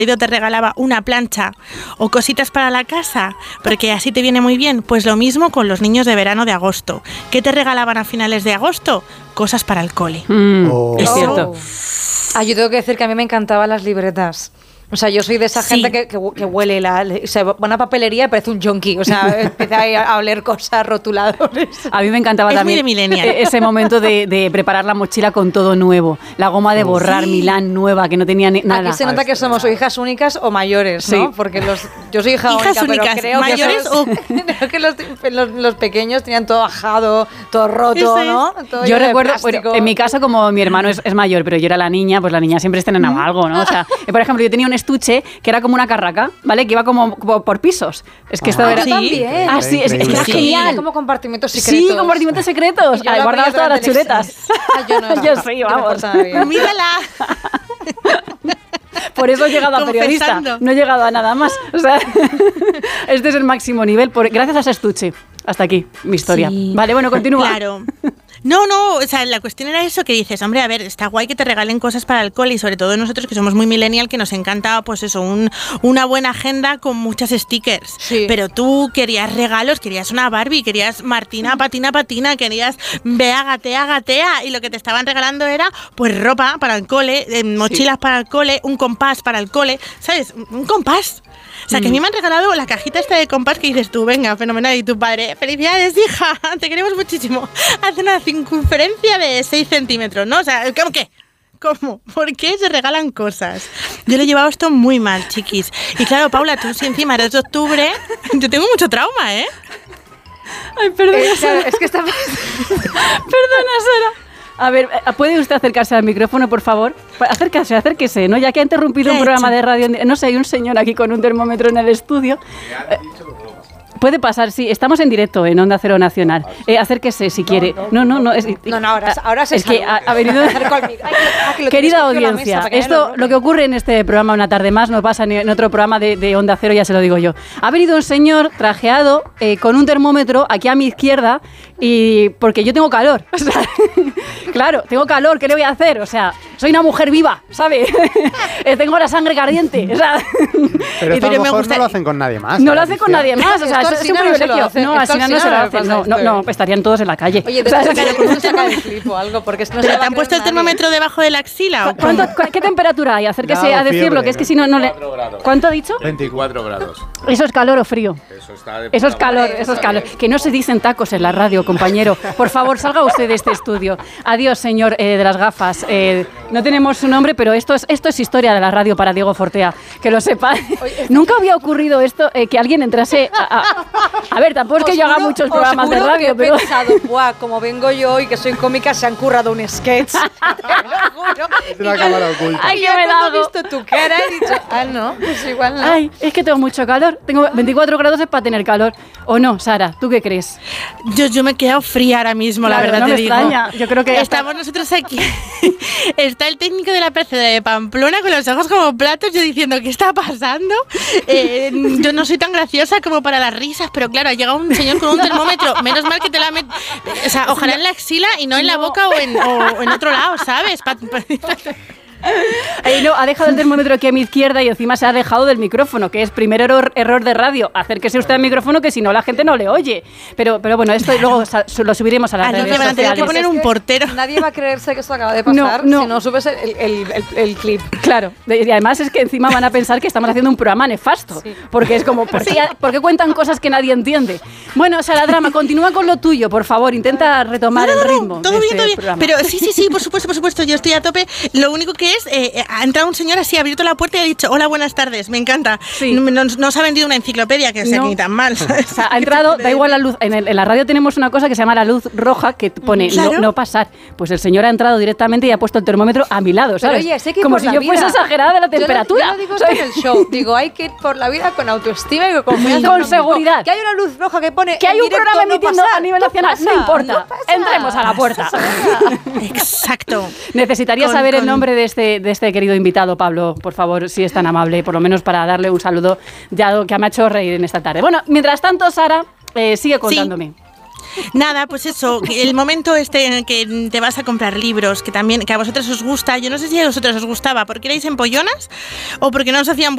te regalaba una plancha o cositas para la casa, porque así te viene muy bien. Pues lo mismo con los niños de verano de agosto. ¿Qué te regalaban a finales de agosto? Cosas para el cole. Es cierto. Yo tengo que decir que a mí me encantaban las libretas. O sea, yo soy de esa gente que huele o sea, va a una papelería y parece un junkie. O sea, empieza a oler cosas, rotuladores. A mí me encantaba también ese momento de preparar la mochila con todo nuevo. La goma de borrar Milán nueva, que no tenía nada. Aquí se nota que somos o hijas únicas o mayores, ¿no? Sí. Porque yo soy hija única, pero creo mayores creo que los pequeños tenían todo bajado, todo roto, ¿no? Todo yo recuerdo, bueno, en mi caso, como mi hermano es mayor, pero yo era la niña, pues la niña siempre estrenaba algo, ¿no? O sea, por ejemplo, yo tenía un estuche que era como una carraca, ¿vale? Que iba como por pisos. Es que esto era... también. Sí, es que era genial. Como compartimentos secretos. Sí, compartimentos secretos. Guardabas todas las chuletas. Yo sí, vamos. Mírala. Por eso he llegado a periodista. No he llegado a nada más. O sea, este es el máximo nivel. Gracias a ese estuche. Hasta aquí mi historia. Sí. Vale, bueno, continúa. Claro. No, o sea, la cuestión era eso que dices, hombre, a ver, está guay que te regalen cosas para el cole y sobre todo nosotros que somos muy millennial, que nos encanta, pues eso, una buena agenda con muchas stickers. Sí. Pero tú querías regalos, querías una Barbie, querías Martina, patina, querías Bea, gatea, y lo que te estaban regalando era, pues, ropa para el cole, mochilas para el cole, un compás para el cole, ¿sabes? Un compás. O sea, que a mí me han regalado la cajita esta de compás que dices tú, venga, fenomenal, y tu padre, felicidades, hija, te queremos muchísimo. Hace una circunferencia de 6 centímetros, ¿no? O sea, ¿cómo qué? ¿Cómo? ¿Por qué se regalan cosas? Yo lo he llevado esto muy mal, chiquis. Y claro, Paula, tú si encima eres de octubre, yo tengo mucho trauma, ¿eh? Ay, perdona, Sara. Es que está... Perdona, Sara. A ver, ¿puede usted acercarse al micrófono, por favor? Acérquese, ¿no? Ya que ha interrumpido un programa de radio... No sé, hay un señor aquí con un termómetro en el estudio. Puede pasar, sí. Estamos en directo en Onda Cero Nacional. Acérquese si quiere. No, ahora se es que ha venido... Querida audiencia, esto, lo que ocurre en este programa Una tarde más, no pasa ni en otro programa de Onda Cero, ya se lo digo yo. Ha venido un señor trajeado con un termómetro aquí a mi izquierda y porque yo tengo calor. O sea, claro, tengo calor, ¿qué le voy a hacer? O sea, soy una mujer viva, ¿sabe? Tengo la sangre caliente. O sea, pero esto a lo mejor no lo hacen con nadie más. No lo hacen con nadie más, o sea, es un privilegio. No, así no se lo hacen. No, estarían todos en la calle. Oye, claro, con un saca de clip o algo, porque no ¿Pero te han puesto el termómetro debajo de la axila? ¿Qué temperatura hay? Acérquese a decirlo, que es que si no le... ¿Cuánto ha dicho? 24 grados. ¿Eso es calor o frío? Eso es calor. Que no se dicen tacos en la radio, compañero. Por favor, salga usted de este estudio. Adiós, señor de las gafas. No tenemos su nombre, pero esto es historia de la radio para Diego Fortea. Que lo sepa. Nunca había ocurrido esto, que alguien entrase a ver, tampoco es que yo haga muchos programas de radio, pero... he pensado, como vengo yo y que soy cómica, se han currado un sketch. Te lo juro. Es una cámara oculta. Ay, yo me la hago. He visto tu cara y he dicho, no, pues igual no. Ay, es que tengo mucho calor. Tengo 24 grados es para tener calor. ¿O no, Sara? ¿Tú qué crees? Yo me he quedado fría ahora mismo, claro, la verdad, no te digo. Extraña. Yo creo que estamos nosotros aquí. Está el técnico de la Perceda de Pamplona con los ojos como platos, yo diciendo, ¿qué está pasando? Yo no soy tan graciosa como para las risas, pero claro, ha llegado un señor con un termómetro. Menos mal que te la metes. O sea, ojalá en la axila y no en la boca o en otro lado, ¿sabes? No, ha dejado el termómetro aquí a mi izquierda y encima se ha alejado del micrófono, que es primer error de radio. Acérquese usted al micrófono, que si no la gente no le oye. Pero bueno, esto luego lo subiremos a las redes sociales. Tengo que poner un portero. Nadie va a creerse que esto acaba de pasar si no subes el clip. Claro, y además es que encima van a pensar que estamos haciendo un programa nefasto, porque es como, ¿por qué cuentan cosas que nadie entiende? Bueno, Sara Drama, continúa con lo tuyo, por favor, intenta retomar el ritmo. Todo bien. Programa. Pero sí, por supuesto, yo estoy a tope. Lo único que ha entrado un señor así, ha abierto la puerta y ha dicho, hola, buenas tardes, me encanta. Sí. Nos ha vendido una enciclopedia, que no. Ni tan mal, ¿sabes? O sea, ha entrado, da igual la luz, en la radio tenemos una cosa que se llama la luz roja, que pone no pasar. Pues el señor ha entrado directamente y ha puesto el termómetro a mi lado, ¿sabes? Pero oye, sé que como si yo fuese exagerada de la temperatura. Yo lo digo en el show, digo, hay que ir por la vida con autoestima y con seguridad. Que hay una luz roja que pone que hay un programa emitiendo a nivel nacional, no importa, entremos a la puerta. Exacto. Necesitaría saber el nombre de este querido invitado, Pablo, por favor, si es tan amable, por lo menos para darle un saludo, ya que me ha hecho reír en esta tarde. Bueno, mientras tanto, Sara, sigue contándome. Sí. Nada, pues eso, el momento en el que te vas a comprar libros, que a vosotros os gusta, yo no sé si a vosotros os gustaba, porque erais empollonas o porque no os hacían